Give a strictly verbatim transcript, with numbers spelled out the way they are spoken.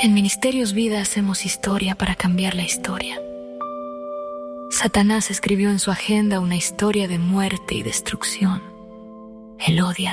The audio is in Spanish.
En Ministerios Vida hacemos historia para cambiar la historia. Satanás escribió en su agenda una historia de muerte y destrucción. Él odia